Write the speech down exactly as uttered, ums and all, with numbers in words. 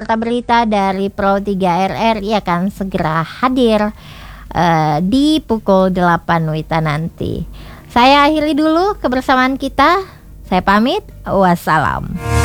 Warta Berita dari Pro tiga R R I akan segera hadir uh, di pukul delapan Wita nanti. Saya akhiri dulu kebersamaan kita. Saya pamit. Wassalam.